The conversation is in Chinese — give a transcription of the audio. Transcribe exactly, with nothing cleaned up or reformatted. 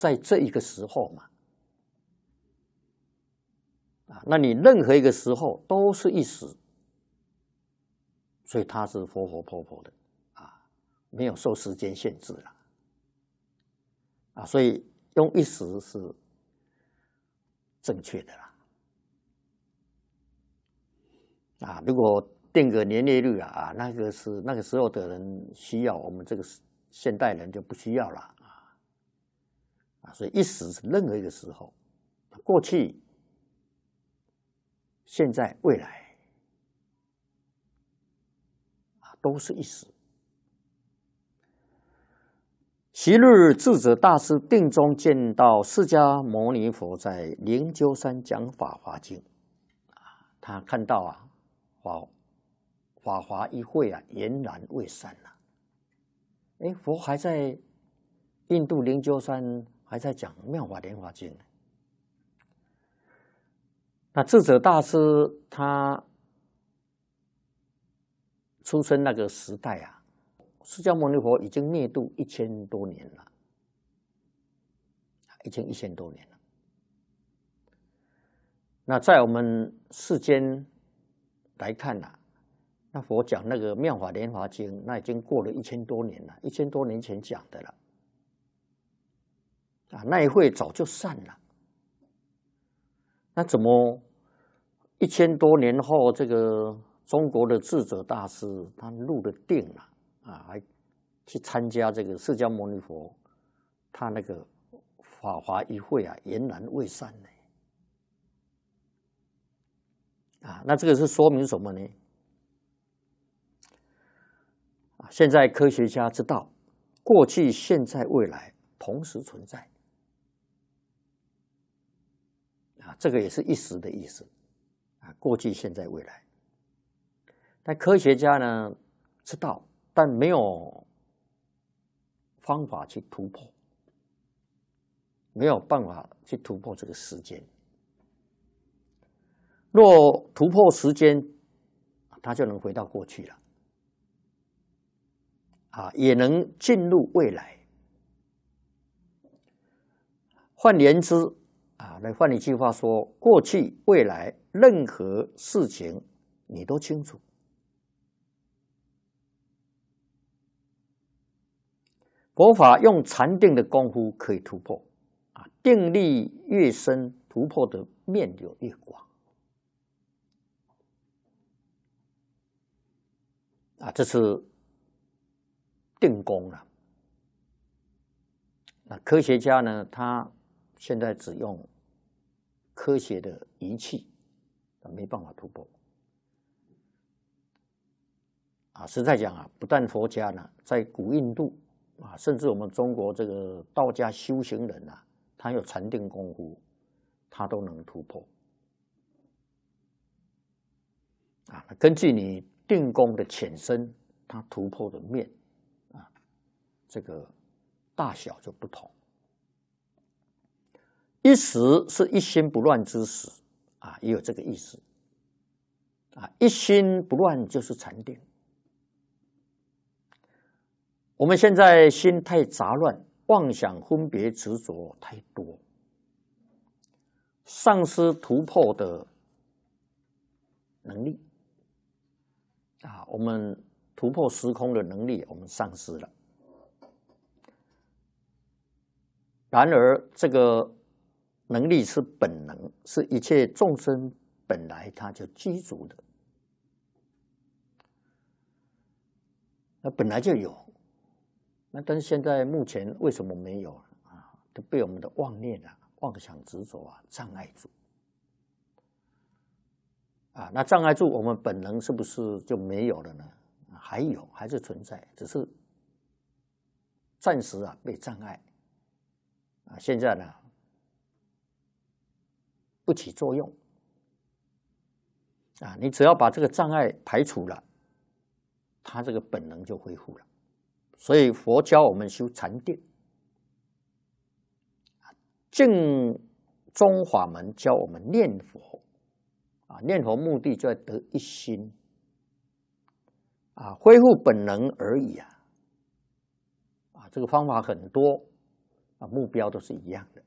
在这一个时候嘛。啊，那你任何一个时候都是一时，所以它是活活泼泼的啊，没有受时间限制了啊，所以用一时是正确的啦啊。如果定个年月日啊啊，那个是那个时候的人需要，我们这个现代人就不需要了啊啊，所以一时是任何一个时候，过去、现在、未来啊，都是一时。昔日智者大师定中见到释迦牟尼佛在灵鹫山讲《法华经》，他看到啊，法法华一会啊，俨然未散了。哎，佛还在印度灵鹫山还在讲《妙法莲华经》。那智者大师他出生那个时代啊，释迦牟尼佛已经灭度一千多年了，已经一千多年了。那在我们世间来看呐、啊，那佛讲那个《妙法莲华经》，那已经过了一千多年了，一千多年前讲的了，啊，那一会早就散了。那怎么一千多年后，这个中国的智者大师他入了定了啊，还去参加这个释迦牟尼佛他那个法华一会啊，俨然未散呢？啊，那这个是说明什么呢？啊，现在科学家知道，过去、现在、未来同时存在。啊，这个也是一时的意思。啊，过去、现在、未来。但科学家呢知道，但没有方法去突破，没有办法去突破这个时间。若突破时间，他就能回到过去了，啊，也能进入未来。换言之，啊，来换一句话说，过去、未来任何事情你都清楚。佛法用禅定的功夫可以突破，啊，定力越深，突破的面就越广。啊，这是定功了。那科学家呢，他现在只用科学的仪器，没办法突破。啊，实在讲啊，不但佛家呢，在古印度啊，甚至我们中国这个道家修行人啊，他有禅定功夫，他都能突破。啊，根据你定功的浅深，它突破的面啊，这个大小就不同。一时是一心不乱之时啊，也有这个意思啊。一心不乱就是禅定。我们现在心太杂乱，妄想、分别、执着太多，丧失突破的能力啊，我们突破时空的能力，我们丧失了。然而，这个能力是本能，是一切众生本来它就具足的，那本来就有。那但是现在目前为什么没有啊？都被我们的妄念啊、妄想执着啊障碍住。啊，那障碍住我们本能是不是就没有了呢？还有，还是存在，只是暂时啊被障碍啊，现在呢不起作用啊。你只要把这个障碍排除了，它这个本能就恢复了。所以佛教我们修禅定，净宗法门教我们念佛。啊，念佛目的就要得一心，啊，恢复本能而已啊，啊，这个方法很多， 啊，目标都是一样的。